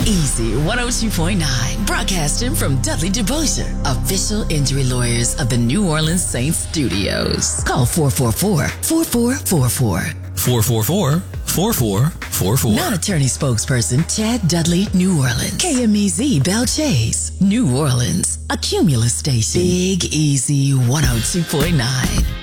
Easy 102.9, broadcasting from Dudley DeBosier, official injury lawyers of the New Orleans Saints studios. Call 444-4444. 444-4444. Non-attorney spokesperson Chad Dudley, New Orleans. KMEZ Bell Chase, New Orleans. A Cumulus station. Big Easy 102.9.